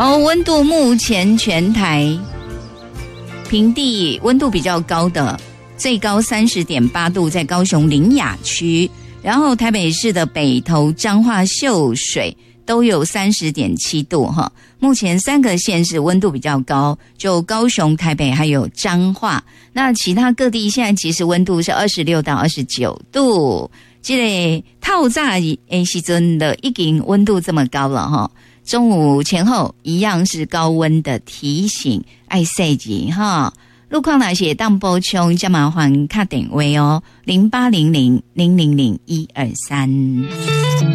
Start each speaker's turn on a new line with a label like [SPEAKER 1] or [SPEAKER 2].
[SPEAKER 1] 温度目前全台平地温度比较高的，最高30.8度在高雄苓雅区，然后台北市的北投、彰化、秀水都有30.7度哈。目前3个县市温度比较高，就高雄、台北还有彰化。那其他各地现在其实温度是26到29度。这个透早的时阵的已经温度这么高了哈。中午前后一样是高温的提醒，爱细节哈。路况那些当补充，就麻烦打电话哦，0800 000 123。